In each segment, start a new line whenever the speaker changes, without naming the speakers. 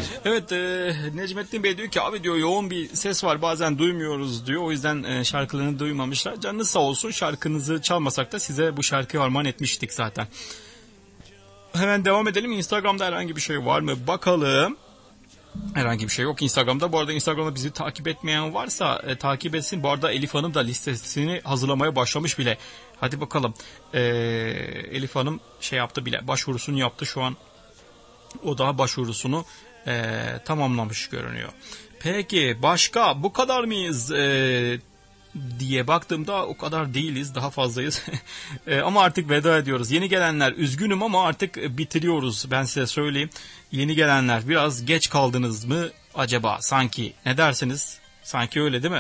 Evet, Necmettin Bey diyor ki abi diyor yoğun bir ses var bazen duymuyoruz diyor. O yüzden şarkılarını duymamışlar. Canınız sağ olsun, şarkınızı çalmasak da size bu şarkıyı armağan etmiştik zaten. Hemen devam edelim. Instagram'da herhangi bir şey var mı? Bakalım. Herhangi bir şey yok Instagram'da. Bu arada Instagram'da bizi takip etmeyen varsa takip etsin. Bu arada Elif Hanım da listesini hazırlamaya başlamış bile. Hadi bakalım. Elif Hanım şey yaptı bile. Başvurusunu yaptı şu an. O da başvurusunu tamamlamış görünüyor. Peki başka bu kadar mıyız diye baktığımda o kadar değiliz, daha fazlayız. Ama artık veda ediyoruz. Yeni gelenler üzgünüm ama artık bitiriyoruz, ben size söyleyeyim. Yeni gelenler biraz geç kaldınız mı acaba sanki, ne dersiniz? Sanki öyle değil mi?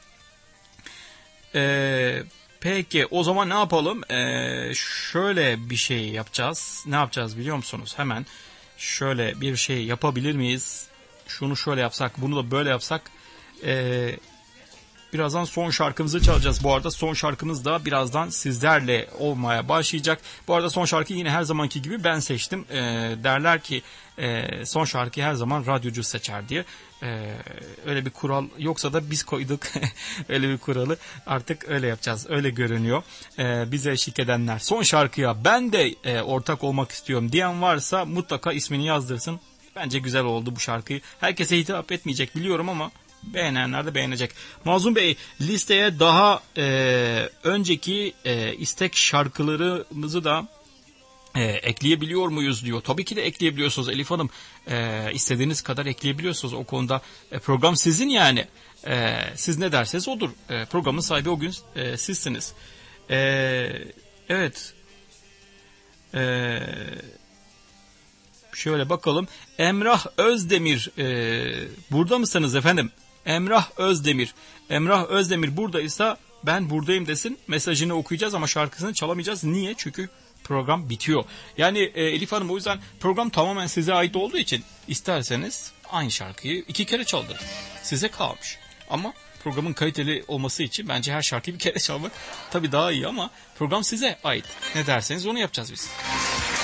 Peki o zaman ne yapalım? Şöyle bir şey yapacağız. Ne yapacağız biliyor musunuz? Hemen şöyle bir şey yapabilir miyiz? Şunu şöyle yapsak, bunu da böyle yapsak. Birazdan son şarkımızı çalacağız. Bu arada son şarkımız da birazdan sizlerle olmaya başlayacak. Bu arada son şarkıyı yine her zamanki gibi ben seçtim. Derler ki son şarkıyı her zaman radyocu seçer diye. Öyle bir kural yoksa da biz koyduk. Öyle bir kuralı artık öyle yapacağız. Öyle görünüyor. Bize eşlik edenler son şarkıya ben de ortak olmak istiyorum diyen varsa mutlaka ismini yazdırsın. Bence güzel oldu bu şarkıyı. Herkese hitap etmeyecek biliyorum ama beğenenler de beğenecek. Mazlum Bey, listeye daha önceki istek şarkılarımızı da ekleyebiliyor muyuz diyor. Tabii ki de ekleyebiliyorsunuz Elif Hanım. İstediğiniz kadar ekleyebiliyorsunuz. O konuda program sizin yani. Siz ne derseniz odur. Programın sahibi o gün sizsiniz. Evet. Şöyle bakalım. Emrah Özdemir. Burada mısınız efendim? Emrah Özdemir. Emrah Özdemir buradaysa ben buradayım desin. Mesajını okuyacağız ama şarkısını çalamayacağız. Niye? Çünkü program bitiyor. Yani Elif Hanım, o yüzden program tamamen size ait olduğu için isterseniz aynı şarkıyı 2 kere çaldırın. Size kalmış. Ama programın kaliteli olması için bence her şarkıyı bir kere çalmak tabii daha iyi ama program size ait. Ne derseniz onu yapacağız biz.